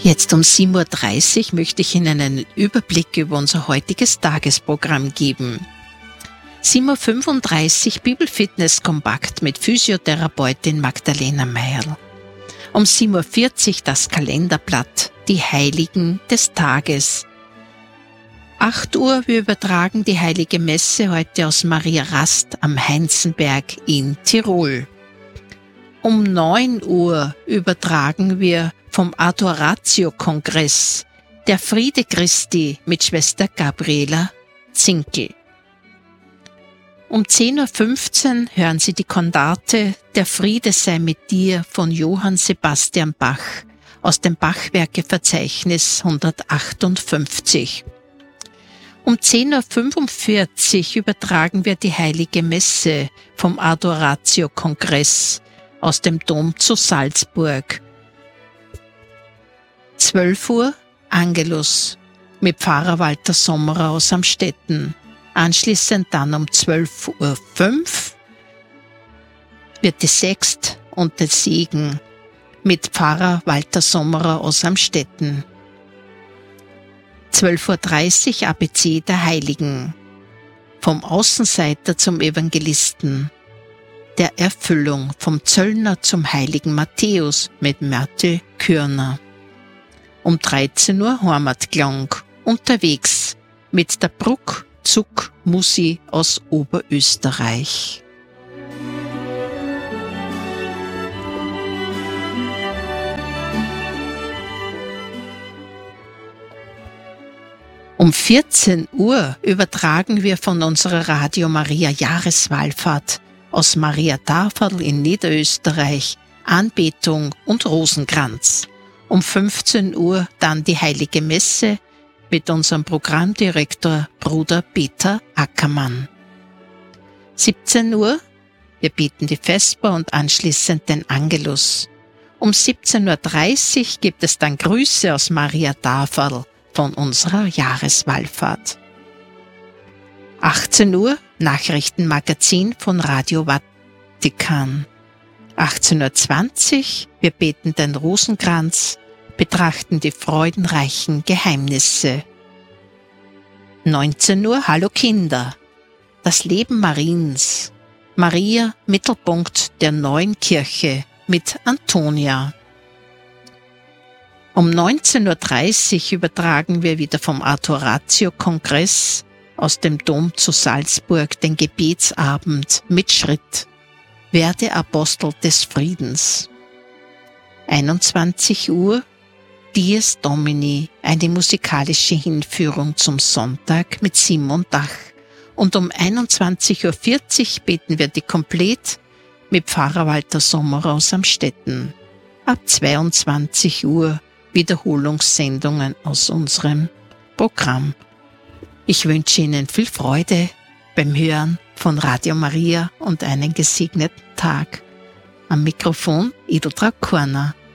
Jetzt um 7:30 Uhr möchte ich Ihnen einen Überblick über unser heutiges Tagesprogramm geben. 7:35 Uhr Bibelfitness kompakt mit Physiotherapeutin Magdalena Meierl. Um 7:40 Uhr das Kalenderblatt, die Heiligen des Tages. 8 Uhr, wir übertragen die Heilige Messe heute aus Maria Rast am Heinzenberg in Tirol. Um 9 Uhr übertragen wir vom Adoratio-Kongress der Friede Christi mit Schwester Gabriela Zinkel. Um 10:15 Uhr hören Sie die Kandate Der Friede sei mit dir von Johann Sebastian Bach aus dem Bachwerkeverzeichnis 158. Um 10:45 Uhr übertragen wir die Heilige Messe vom Adoratio-Kongress aus dem Dom zu Salzburg. 12 Uhr Angelus mit Pfarrer Walter Sommerer aus Amstetten. Anschließend dann um 12:05 Uhr wird die Sext und der Segen mit Pfarrer Walter Sommerer aus Amstetten. 12:30 Uhr ABC der Heiligen. Vom Außenseiter zum Evangelisten. Der Erfüllung vom Zöllner zum heiligen Matthäus mit Märte Kürner. Um 13 Uhr Heimatklang unterwegs mit der Bruck Zuck Musi aus Oberösterreich. Um 14 Uhr übertragen wir von unserer Radio Maria Jahreswallfahrt aus Maria Taferl in Niederösterreich Anbetung und Rosenkranz. Um 15 Uhr dann die Heilige Messe mit unserem Programmdirektor Bruder Peter Ackermann. 17 Uhr, wir beten die Vesper und anschließend den Angelus. Um 17:30 Uhr gibt es dann Grüße aus Maria Taferl von unserer Jahreswallfahrt. 18 Uhr, Nachrichtenmagazin von Radio Vatikan. 18:20 Uhr, wir beten den Rosenkranz, betrachten die freudenreichen Geheimnisse. 19 Uhr, Hallo Kinder, das Leben Mariens. Maria, Mittelpunkt der neuen Kirche mit Antonia. Um 19:30 Uhr übertragen wir wieder vom Adoratio-Kongress aus dem Dom zu Salzburg den Gebetsabend mit Schritt. Werde Apostel des Friedens. 21 Uhr, Dies Domini, eine musikalische Hinführung zum Sonntag mit Simon Dach. Und um 21:40 Uhr beten wir die Komplett mit Pfarrer Walter Sommerer aus Amstetten. Ab 22 Uhr Wiederholungssendungen aus unserem Programm. Ich wünsche Ihnen viel Freude beim Hören von Radio Maria und einen gesegneten Tag. Am Mikrofon Edeltraud Korner.